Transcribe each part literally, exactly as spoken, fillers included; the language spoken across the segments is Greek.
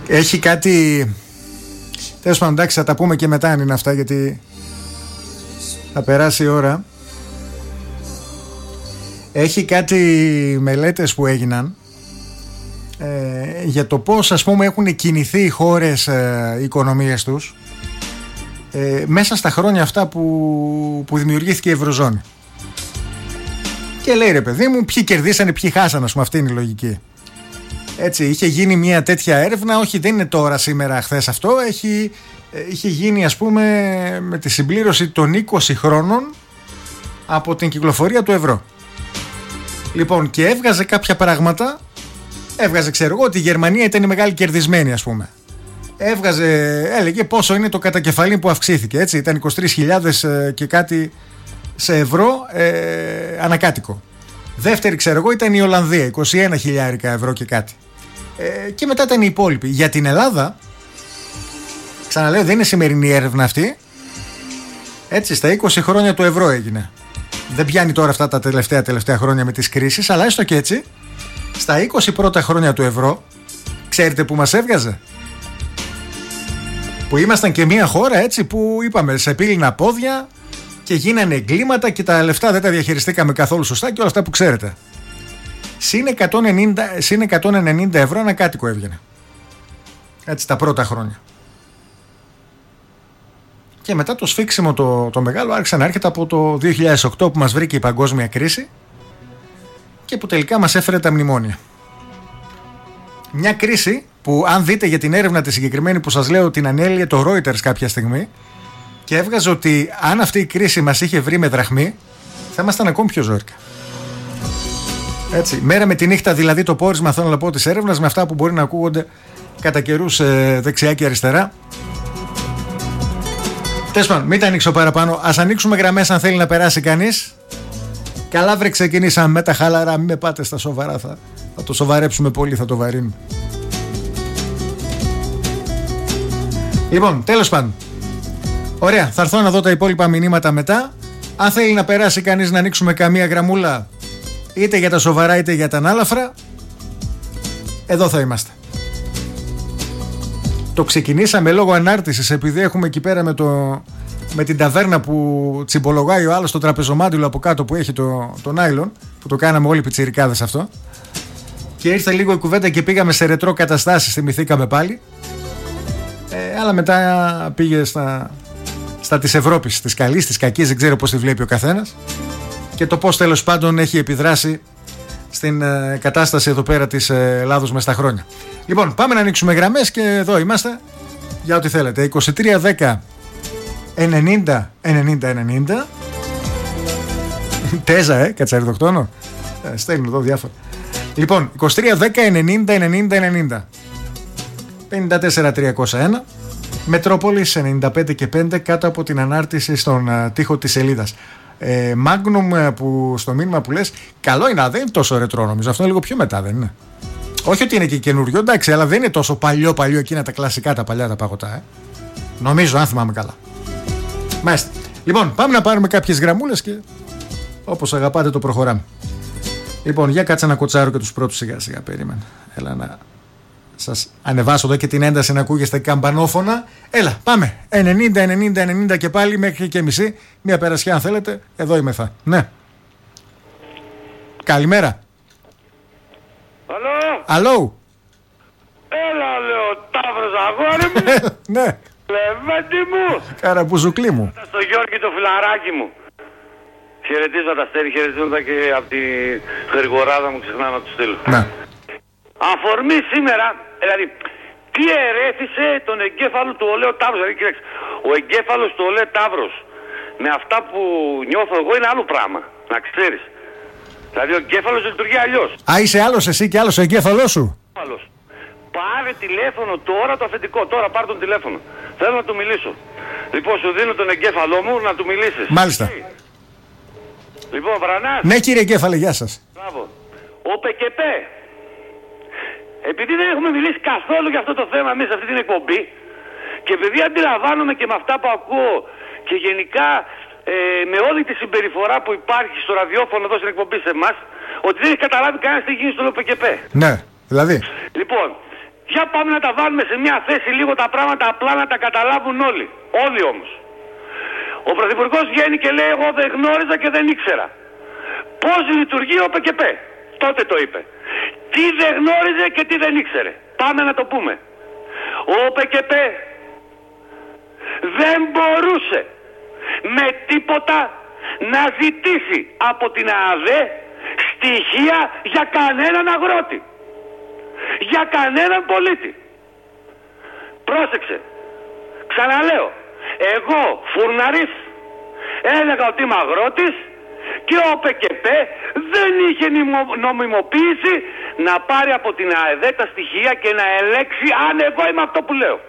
Έχει κάτι. Τέλος πάντων, εντάξει, θα τα πούμε και μετά αν είναι αυτά, γιατί θα περάσει η ώρα. Έχει κάτι μελέτες που έγιναν ε, για το πώς, ας πούμε, έχουν κινηθεί οι χώρες, ε, οι οικονομίες τους ε, μέσα στα χρόνια αυτά που, που δημιουργήθηκε η Ευρωζώνη. Και λέει, ρε παιδί μου, ποιοι κερδίσανε, ποιοι χάσανε, ας πούμε, αυτή είναι η λογική. Έτσι, είχε γίνει μια τέτοια έρευνα, όχι δεν είναι τώρα, σήμερα, χθες αυτό, έχει, είχε γίνει, ας πούμε, με τη συμπλήρωση των είκοσι χρόνων από την κυκλοφορία του ευρώ. Λοιπόν, και έβγαζε κάποια πράγματα, έβγαζε, ξέρω εγώ, ότι η Γερμανία ήταν η μεγάλη κερδισμένη, ας πούμε. Έβγαζε, έλεγε πόσο είναι το κατακεφαλήν που αυξήθηκε, έτσι, ήταν είκοσι τρεις χιλιάδες και κάτι σε ευρώ ε, ανακάτοικο. Δεύτερη, ξέρω εγώ, ήταν η Ολλανδία, είκοσι ένα χιλιάρικα ευρώ και κάτι. Ε, και μετά ήταν οι υπόλοιποι. Για την Ελλάδα, ξαναλέω, δεν είναι σημερινή έρευνα αυτή. Έτσι, στα είκοσι χρόνια του ευρώ έγινε. Δεν πιάνει τώρα αυτά τα τελευταία, τελευταία χρόνια με τις κρίσεις, αλλά έστω και έτσι, στα είκοσι πρώτα χρόνια του ευρώ, ξέρετε που μας έβγαζε? Που ήμασταν και μια χώρα, έτσι, που είπαμε σε πύληνα πόδια και γίνανε εγκλήματα και τα λεφτά δεν τα διαχειριστήκαμε καθόλου σωστά και όλα αυτά που ξέρετε. Συν εκατόν ενενήντα ευρώ ένα κάτοικο έβγαινε. Έτσι, τα πρώτα χρόνια. Και μετά το σφίξιμο το, το μεγάλο άρχισε να έρχεται από το δύο χιλιάδες οκτώ που μας βρήκε η παγκόσμια κρίση και που τελικά μας έφερε τα μνημόνια. Μια κρίση που, αν δείτε για την έρευνα τη συγκεκριμένη που σας λέω, την ανέλυε το Reuters κάποια στιγμή και έβγαζε ότι αν αυτή η κρίση μας είχε βρει με δραχμή, θα ήμασταν ακόμη πιο ζόρικα. Έτσι, μέρα με τη νύχτα δηλαδή το πόρισμα, θέλω να πω, της έρευνας, με αυτά που μπορεί να ακούγονται κατά καιρούς ε, δεξιά και αριστερά. Τέλος πάντων, μην τα ανοίξω παραπάνω. Ας ανοίξουμε γραμμές αν θέλει να περάσει κανείς. Καλά, βρε, ξεκινήσαμε με τα χαλαρά. Μην με πάτε στα σοβαρά. Θα, θα το σοβαρέψουμε πολύ, θα το βαρύνουμε. Λοιπόν, τέλος πάντων. Ωραία, θα έρθω να δω τα υπόλοιπα μηνύματα μετά. Αν θέλει να περάσει κανείς να ανοίξουμε καμία γραμμούλα, είτε για τα σοβαρά είτε για τα ανάλαφρα, εδώ θα είμαστε. Το ξεκινήσαμε λόγω ανάρτησης, επειδή έχουμε εκεί πέρα με, το, με την ταβέρνα που τσιμπολογάει ο άλλος, το τραπεζομάντιλο από κάτω που έχει το, το νάιλον, που το κάναμε όλοι πιτσιρικάδες αυτό. Και ήρθε λίγο η κουβέντα και πήγαμε σε ρετρό καταστάσεις, θυμηθήκαμε πάλι. Ε, αλλά μετά πήγε στα, στα της Ευρώπης, της καλής, της κακής, δεν ξέρω πώς τη βλέπει ο καθένας. Και το πώς τέλος πάντων έχει επιδράσει στην ε, κατάσταση εδώ πέρα της ε, Ελλάδος μες στα χρόνια. Λοιπόν, πάμε να ανοίξουμε γραμμές και εδώ είμαστε για ό,τι θέλετε. είκοσι τρία δέκα ενενήντα ενενήντα ενενήντα. Τέζα, ε, κατσαριδοκτόνο. Ε, στέλνουν εδώ διάφορα. Λοιπόν, είκοσι τρία δέκα ενενήντα ενενήντα ενενήντα. πενήντα τέσσερα τριακόσια ένα. Μετρόπολης ενενήντα πέντε και πέντε, κάτω από την ανάρτηση στον uh, τοίχο της σελίδας. Ε, Magnum, που στο μήνυμα που λες, καλό είναι, δεν είναι τόσο ρετρό, νομίζω. Αυτό είναι λίγο πιο μετά, δεν είναι? Όχι ότι είναι και καινούριο, εντάξει, αλλά δεν είναι τόσο παλιό παλιό εκείνα τα κλασικά, τα παλιά τα παγωτά, ε. Νομίζω, αν θυμάμαι καλά. Μάλιστα. Λοιπόν, πάμε να πάρουμε κάποιες γραμμούλες και όπως αγαπάτε το προχωράμε. Λοιπόν, για κάτσε να κοτσάρω και τους πρώτους σιγά σιγά, περίμενα. Έλα να σας ανεβάσω εδώ και την ένταση να ακούγεστε καμπανόφωνα. Έλα, πάμε. ενενήντα ενενήντα ενενήντα και πάλι μέχρι και μισή. Μια περασιά αν θέλετε. Εδώ είμαι θα. Ναι. Καλημέρα. Αλλό. Αλλό. Έλα, λέω, Ταύρος, αγόρι μου. Ναι. Λεβέντη μου. Καραμπουζουκλή μου. Στο Γιώργη το φιλαράκι μου. Χαιρετίζοντα, Αστέρι, χαιρετίζοντα και από τη Γρηγοράδα μου, ξεχνά να του στείλω. Ναι. Αφορμή σήμερα, δηλαδή, τι ερέθησε τον εγκέφαλο του Ολέου Ταύρος. Δηλαδή, κοίταξε, ο εγκέφαλος του Ολέου Ταύρος με αυτά που νιώθω εγώ είναι άλλο πράγμα. Να ξέρεις. Δηλαδή, ο εγκέφαλος λειτουργεί αλλιώς. Α, είσαι άλλος εσύ και άλλος ο εγκέφαλός σου. Άλλος. Πάρε τηλέφωνο τώρα το αφεντικό. Τώρα πάρε τον τηλέφωνο. Θέλω να του μιλήσω. Λοιπόν, σου δίνω τον εγκέφαλό μου να του μιλήσεις. Μάλιστα. Λοιπόν, Βρανάς. Ναι, κύριε εγκέφαλε, γεια σας. Μπράβο. Ο ΠΚΠ. Επειδή δεν έχουμε μιλήσει καθόλου για αυτό το θέμα εμείς σε αυτή την εκπομπή και επειδή αντιλαμβάνομαι και με αυτά που ακούω και γενικά ε, με όλη τη συμπεριφορά που υπάρχει στο ραδιόφωνο εδώ στην εκπομπή σε εμάς, ότι δεν έχει καταλάβει κανένας τι γίνει στον ΠΚΠ. Ναι, δηλαδή. Λοιπόν, Για πάμε να τα βάλουμε σε μια θέση λίγο τα πράγματα απλά να τα καταλάβουν όλοι. Όλοι όμως. Ο Πρωθυπουργός βγαίνει και λέει εγώ δεν γνώριζα και δεν ήξερα. Πώς λειτουργεί ο ΠΚΠ. Τότε το είπε. Τι δεν γνώριζε και τι δεν ήξερε. Πάμε να το πούμε. Ο ΠΚΠ δεν μπορούσε με τίποτα να ζητήσει από την ΑΔΕ στοιχεία για κανέναν αγρότη. Για κανέναν πολίτη. Πρόσεξε. Ξαναλέω. Εγώ φούρναρης έλεγα ότι είμαι αγρότης και ο ΠΚΠ δεν είχε νομιμοποίηση να πάρει από την ΑΕΔ τα στοιχεία και να ελέξει αν εγώ είμαι αυτό που λέω.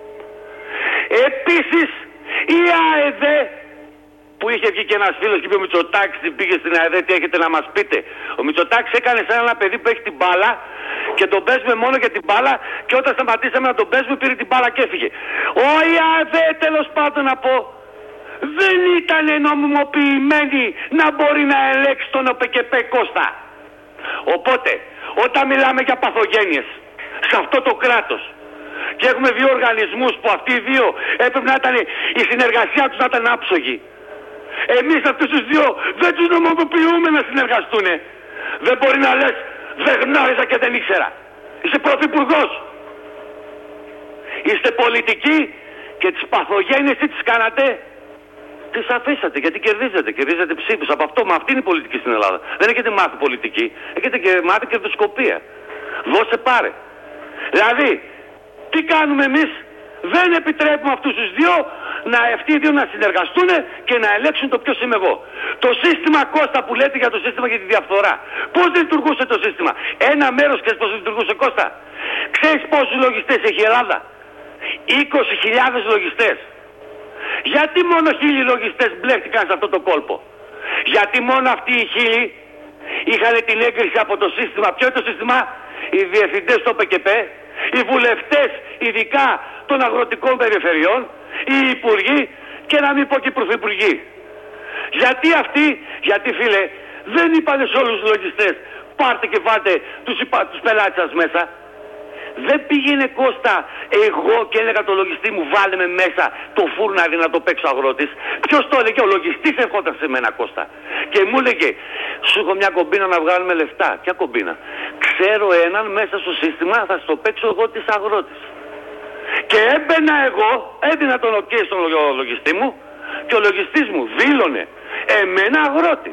Επίσης η ΑΕΔ που είχε βγει και ένας φίλος και είπε ο Μητσοτάκης πήγε στην ΑΕΔ τι έχετε να μας πείτε. Ο Μητσοτάκης έκανε σαν ένα παιδί που έχει την μπάλα και τον παίζουμε μόνο για την μπάλα και όταν σταματήσαμε να τον παίζουμε πήρε την μπάλα και έφυγε. Ο ΑΕΔ τέλος πάντων να πω δεν ήταν νομιμοποιημένη να μπορεί να ελέξει τον ΟΠΚΠ Κώστα. Οπότε όταν μιλάμε για παθογένειες σε αυτό το κράτος και έχουμε δύο οργανισμούς που αυτοί οι δύο έπρεπε να ήταν η συνεργασία τους να ήταν άψογη. Εμείς αυτούς τους δύο δεν τους νομιμοποιούμε να συνεργαστούν. Δεν μπορεί να λες δεν γνώριζα και δεν ήξερα. Είσαι πρωθυπουργός. Είστε πολιτικοί και τις παθογένειες τι τις κάνατε. Τις αφήσατε γιατί κερδίζετε. Κερδίζετε ψήφους. Από αυτό, με αυτή είναι η πολιτική στην Ελλάδα. Δεν έχετε μάθει πολιτική. Έχετε και μάθει κερδοσκοπία. Δώσε πάρε. Δηλαδή, τι κάνουμε εμείς. Δεν επιτρέπουμε αυτούς τους δύο να αυτοί οι δύο να συνεργαστούν και να ελέγξουν το ποιος είμαι εγώ. Το σύστημα Κώστα που λέτε για το σύστημα για τη διαφθορά. Πώς λειτουργούσε το σύστημα. Ένα μέρος ξέρεις πώς λειτουργούσε Κώστα. Ξέρεις πόσους λογιστές έχει η Ελλάδα. είκοσι χιλιάδες λογιστές. Γιατί μόνο χίλιοι λογιστές μπλέχτηκαν σε αυτό το κόλπο. Γιατί μόνο αυτοί οι χίλιοι είχαν την έγκριση από το σύστημα. Ποιο είναι το σύστημα. Οι διευθυντές του ΠΚΠ, οι βουλευτές ειδικά των αγροτικών περιφερειών, οι υπουργοί και να μην πω και οι πρωθυπουργοί. Γιατί αυτοί, γιατί φίλε, δεν είπανε σε όλους τους λογιστές πάρτε και βάλτε τους, τους πελάτες σας μέσα. Δεν πήγαινε Κώστα εγώ και έλεγα το λογιστή μου βάλε με μέσα το φούρναρι να το παίξω αγρότης. Ποιος το έλεγε, ο λογιστής ερχόταν σε μένα Κώστα. Και μου έλεγε σου έχω μια κομπίνα να βγάλουμε λεφτά. Ποια κομπίνα. Ξέρω έναν μέσα στο σύστημα θα στο παίξω εγώ της αγρότης. Και έμπαινα εγώ, έδινα τον οκ στον λογιστή μου και ο λογιστής μου δήλωνε εμένα αγρότη.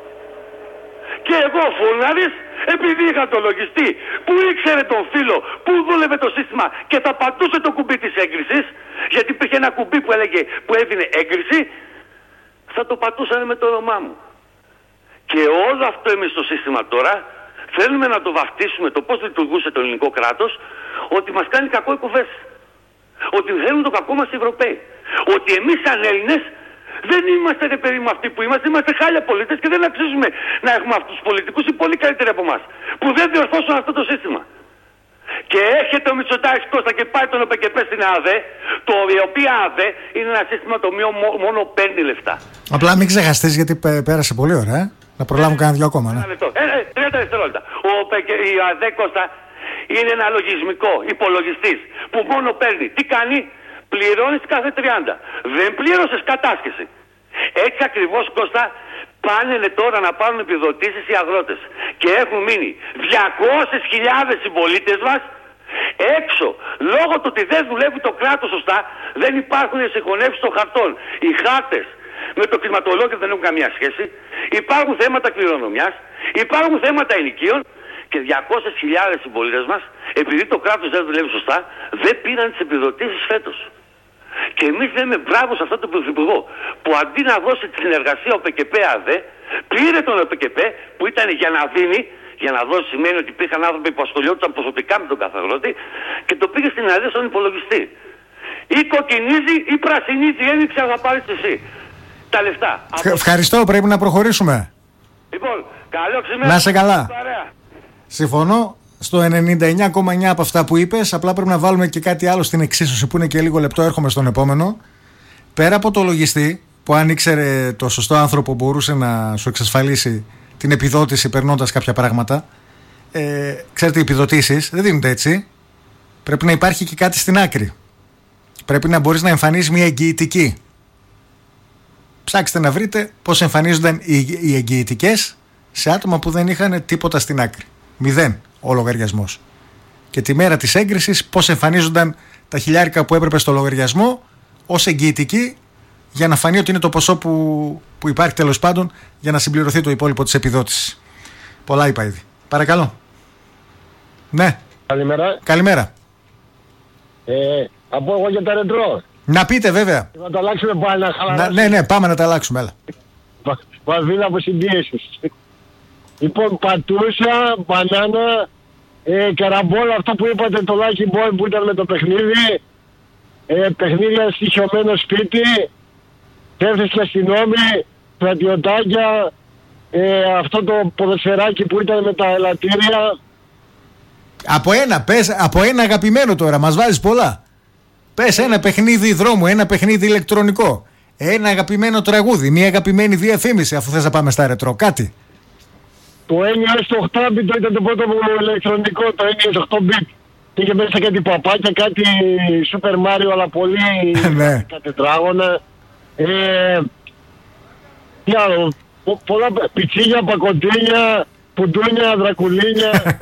Και εγώ φούρναρης, επειδή είχα τον λογιστή που ήξερε τον φίλο που δούλευε το σύστημα και θα πατούσε το κουμπί της έγκρισης, γιατί υπήρχε ένα κουμπί που έλεγε που έδινε έγκριση, θα το πατούσανε με το όνομά μου. Και όλο αυτό εμείς στο σύστημα τώρα θέλουμε να το βαφτίσουμε το πώς λειτουργούσε το ελληνικό κράτος, ότι μας κάνει κακό οι κουβές. Ότι θέλουν το κακό μας οι Ευρωπαίοι. Ότι εμείς σαν Έλληνες δεν είμαστε ρε παιδί μου αυτοί που είμαστε, είμαστε χάλια πολίτες και δεν αξίζουμε να έχουμε αυτούς τους πολιτικούς οι πολύ καλύτεροι από εμάς που δεν διορθώσουν αυτό το σύστημα. Και έρχεται ο Μητσοτάκης Κώστα και πάει τον ΟΠΚΠ στην ΑΔΕ, το οποίο ΑΔΕ είναι ένα σύστημα το οποίο μόνο παίρνει λεφτά. Απλά μην ξεχαστείς γιατί πέρασε πολύ ώρα, ε? Να προλάβουν κανένα δυο ακόμα. Ναι. Ε, ε, τριάντα δευτερόλεπτα. Ο η ΑΔΕ Κώστα είναι ένα λογισμικό υπολογιστής που μόνο παίρνει. Τι κάνει, πληρώνεις κάθε τριάντα. Δεν πλήρωσες κατάσχεση. Έτσι ακριβώς Κώστα πάνε τώρα να πάρουν επιδοτήσεις οι αγρότες. Και έχουν μείνει διακόσιες χιλιάδες συμπολίτες μας έξω. Λόγω του ότι δεν δουλεύει το κράτος σωστά, δεν υπάρχουν συγχωνεύσεις των χαρτών. Οι χάρτες με το κλιματολόγιο δεν έχουν καμία σχέση. Υπάρχουν θέματα κληρονομιάς, υπάρχουν θέματα ενοικίων και διακόσιες χιλιάδες συμπολίτες μας, επειδή το κράτος δεν δουλεύει σωστά, δεν πήραν τις επιδοτήσεις φέτος. Και εμείς λέμε μπράβο σε αυτόν τον πρωθυπουργό που αντί να δώσει τη συνεργασία ο ΠΚΠ ΑΔΕ, πήρε τον ΠΚΠ που ήταν για να δίνει, για να δώσει σημαίνει ότι υπήρχαν άνθρωποι που ασχολιόντουσαν προσωπικά με τον κάθε αγρότη και το πήγε στην ΑΔΕ στον υπολογιστή. Ή κοκκινίζει ή πρασινίζει, ένιξε αν θα πάρεις εσύ τα λεφτά. Ευχαριστώ, πρέπει να προχωρήσουμε. Λοιπόν, καλό ξημέρα. Να σε καλά. Συμφωνώ. Στο ενενήντα εννιά κόμμα εννιά από αυτά που είπες, απλά πρέπει να βάλουμε και κάτι άλλο στην εξίσωση που είναι και λίγο λεπτό. Έρχομαι στον επόμενο. Πέρα από το λογιστή, που αν ήξερε το σωστό άνθρωπο μπορούσε να σου εξασφαλίσει την επιδότηση περνώντας κάποια πράγματα. Ε, ξέρετε, οι επιδοτήσεις δεν δίνονται έτσι. πρέπει να υπάρχει και κάτι στην άκρη. Πρέπει να μπορείς να εμφανίσεις μια εγγυητική. Ψάξτε να βρείτε πώς εμφανίζονταν οι εγγυητικές σε άτομα που δεν είχαν τίποτα στην άκρη. Μηδέν ο λογαριασμός. Και τη μέρα της έγκρισης πώς εμφανίζονταν τα χιλιάρικα που έπρεπε στο λογαριασμό ως εγγυητική, για να φανεί ότι είναι το ποσό που, που υπάρχει τέλος πάντων, για να συμπληρωθεί το υπόλοιπο της επιδότησης. Πολλά είπα ήδη. Παρακαλώ. Ναι. Καλημέρα. Καλημέρα. Ε, από εγώ για τα ρετρό. Να πείτε βέβαια. Να τα αλλάξουμε πάλι να χαλαρώσουμε. Ναι, ναι, πάμε να τα αλλάξουμε, έλα. Μας δίνει από συμπίεσης. Λοιπόν, πατούσα, μπανάνα, ε, καραμπόλα, αυτό που είπατε, το Lucky Boy που ήταν με το παιχνίδι, ε, παιχνίδια στοιχειωμένο σπίτι, τέφτες και αστυνόμοι, στρατιωτάκια, ε, αυτό το ποδοσφαιράκι που ήταν με τα ελαττήρια. Από ένα, πες, από ένα αγαπημένο τώρα, μας βάζεις πολλά. Πες ένα παιχνίδι δρόμου, ένα παιχνίδι ηλεκτρονικό, ένα αγαπημένο τραγούδι, μια αγαπημένη διαφήμιση, αφού θες να πάμε στα ρετρό, κάτι. Το έννοια στο οκτώ bit ήταν το πρώτο μου ηλεκτρονικό, το έννοια στο οκτώ bit. Είχε μέσα κάτι παπάκια, κάτι Super Mario, αλλά πολύ ναι. τετράγωνα. Ε, τι άλλο, πο, πολλά πιτσίλια, πακοτίνια, πουντούνια, δρακουλίνια.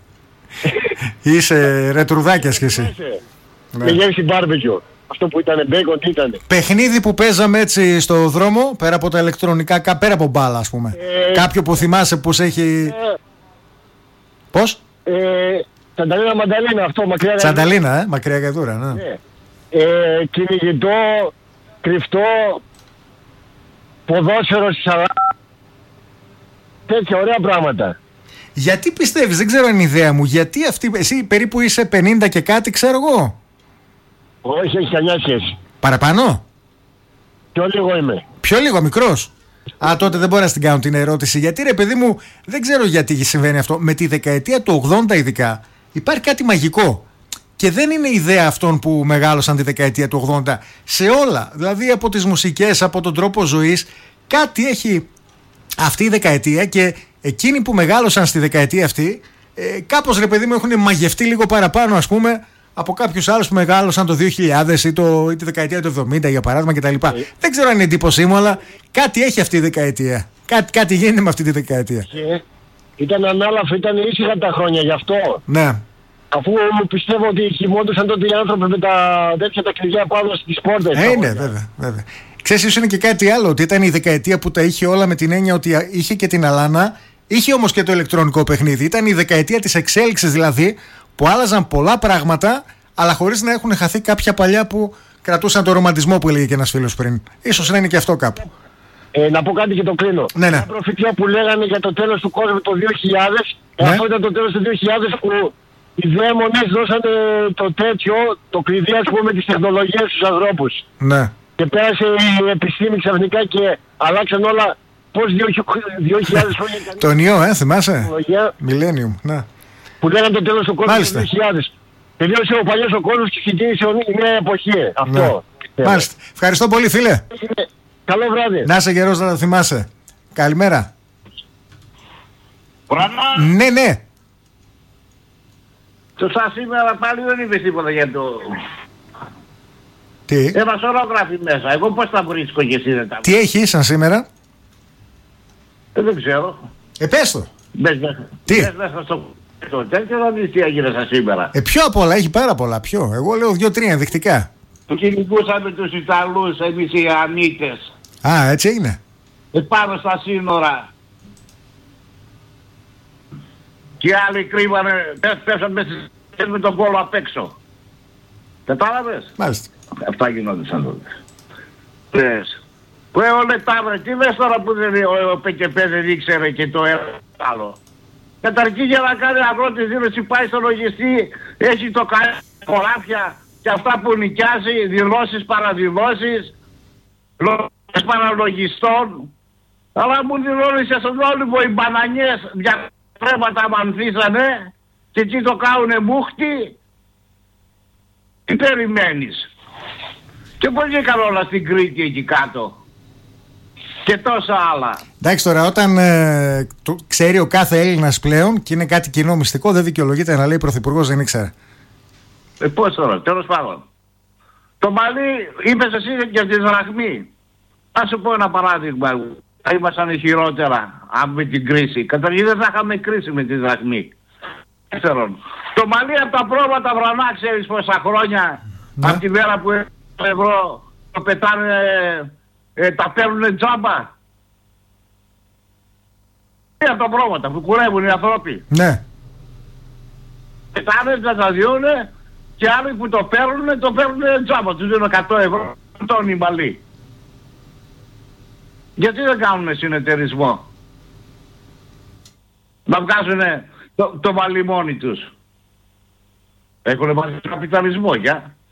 Είσαι ρετρουδάκιας κι εσύ. Με γεύση μπάρμπεκιου. Αυτό που ήταν μπέικον, τι ήταν. Παιχνίδι που παίζαμε έτσι στο δρόμο, πέρα από τα ηλεκτρονικά, πέρα από μπάλα, ας πούμε. Ε, Κάποιο που θυμάσαι που σε έχει. Ε, Πώς? Ε, Τσανταλίνα μανταλίνα, αυτό μακριά. Τσανταλίνα, ε, μακριά γαϊδούρα, ναι. Ε, ε, κυνηγητό, κρυφτό, ποδόσφαιρο στη σαρά. Τέτοια ωραία πράγματα. Γιατί πιστεύεις, δεν ξέρω αν είναι η ιδέα μου, γιατί αυτή, εσύ περίπου είσαι πενήντα και κάτι, ξέρω εγώ. Όχι, έχει καμιά σχέση. Παραπάνω? Πιο λίγο είμαι. Πιο λίγο, μικρός. Α, τότε δεν μπορώ να την κάνω την ερώτηση. Γιατί ρε παιδί μου, δεν ξέρω γιατί συμβαίνει αυτό. Με τη δεκαετία του ογδόντα ειδικά υπάρχει κάτι μαγικό. Και δεν είναι ιδέα αυτών που μεγάλωσαν τη δεκαετία του ογδόντα. Σε όλα, δηλαδή από τις μουσικές, από τον τρόπο ζωής, κάτι έχει αυτή η δεκαετία, και εκείνοι που μεγάλωσαν στη δεκαετία αυτή, ε, κάπως ρε παιδί μου έχουν μαγευτεί λίγο παραπάνω, ας πούμε, από κάποιους άλλους που μεγάλωσαν το δύο χιλιάδες ή, το, ή τη δεκαετία του εβδομήντα για παράδειγμα κτλ. Ε. Δεν ξέρω αν είναι εντύπωσή μου, αλλά κάτι έχει αυτή η δεκαετία. Κάτι, κάτι γίνεται με αυτή τη δεκαετία. Ε, ήταν ανάλαφο, ήταν ήσυχα τα χρόνια γι' αυτό. Ναι. Αφού πιστεύω ότι κοιμόντουσαν τότε οι άνθρωποι με τα τέτοια τα κλειδιά πάνω στις πόρτες. Ε, ναι, βέβαια, βέβαια. Ξέρεις, ίσως είναι και κάτι άλλο, ότι ήταν η δεκαετία που τα είχε όλα, με την έννοια ότι είχε και την αλάνα, είχε όμως και το ηλεκτρονικό παιχνίδι. Ήταν η δεκαετία της εξέλιξης δηλαδή, που άλλαζαν πολλά πράγματα, αλλά χωρίς να έχουν χαθεί κάποια παλιά που κρατούσαν το ρομαντισμό που έλεγε και ένας φίλος πριν. Ίσως να είναι και αυτό κάπου. Ε, να πω κάτι και το κλείνω. Ναι, ναι. Μια προφητεία που λέγανε για το τέλος του κόσμου το δύο χιλιάδες, ναι. Αυτό ήταν το τέλος του δύο χιλιάδες που οι δαίμονες δώσανε το τέτοιο, το κλειδί, ας πούμε, τις τεχνολογίες στους ανθρώπους. Ναι. Και πέρασε η επιστήμη ξαφνικά και αλλάξαν όλα. Πώς δύο χιλιάδες χρόνια ήταν. Τον ιό, ε, θυμάσαι. Millennium, ναι. Που λέγανε το τέλος του κόσμου το δύο χιλιάδες. Τελείωσε ο παλιός ο κόσμος και ξεκίνησε η νέα εποχή. Αυτό. Ναι. Μάλιστα. Ευχαριστώ πολύ, φίλε. Καλό βράδυ. Να είσαι γερός να το θυμάσαι. Καλημέρα. Πράγμα. Ναι, ναι. Σωστά, σήμερα πάλι δεν είπες τίποτα για το... Τι? Έβασα ορόγραφη μέσα. Εγώ πώς τα βρίσκω και εσύ δεν τα... Τι έχει σαν σήμερα? Ε, δεν ξέρω. Ε, πες το. Μπες μέσα. Τι? Μπες μέσα στο... Το τέτοιο να δεις τι έγινε σαν σήμερα. Ε, πιο απ' όλα, έχει πάρα πολλά. Πιο. Εγώ λέω δύο-τρία ενδεικτικά. Που κυνηγούσαμε τους Ιταλούς, εμείς οι Ανίτες. Α, έτσι έγινε. Επάνω στα σύνορα. Και άλλοι κρύβανε, πέσαμε με τον κόλο απ' έξω. Κατάλαβες? Μάλιστα. Αυτά γινόντουσαν τότε. Πες. Που όλα τα βρε, τι λες τώρα που δεν, ο, ο ΠΚΠ δεν ήξερε και το ένα άλλο. Καταρχήν για να κάνει αγρότης δήλωση πάει στο λογιστή, έχει το καλέ χωράφια και αυτά που νοικιάζει, δηλώσεις, παραδηλώσεις, λόγες παραλογιστών. Αλλά μου δηλώνησε στον Όλυμπο οι μπανανιές, δια πρέματα μανθήσανε και εκεί το κάουνε μούχτι. Τι περιμένεις? Και πώς βγήκαν όλα στην Κρήτη εκεί κάτω. Και τόσα άλλα. Εντάξει τώρα, όταν ε, το ξέρει ο κάθε Έλληνας πλέον και είναι κάτι κοινό μυστικό, δεν δικαιολογείται να λέει πρωθυπουργός δεν ήξερε. Ε, πώς τώρα, τέλος πάντων. Το Μαλί, είπες εσύ για τη δραχμή. Θα σου πω ένα παράδειγμα. Θα ήμασταν χειρότερα με την κρίση. Καταρχήν δεν θα είχαμε κρίση με τη δραχμή. Δεύτερον, το Μαλί από τα πρόβατα βρανά, ξέρεις πόσα χρόνια, ναι. Από τη μέρα που το ευρώ το πετάνε, ε, τα παίρνουνε τζάμπα. Και από τα πρόβατα που κουρεύουν οι άνθρωποι. Ναι. Πετάνε, να τα διούνε και άλλοι που το παίρνουνε, το παίρνουνε τζάμπα. Τους δίνουν εκατό ευρώ τον οι Μαλί. Γιατί δεν κάνουν συνεταιρισμό? Να βγάζουν το, το Μαλί μόνοι τους. Έχουν βάλει καπιταλισμό, για.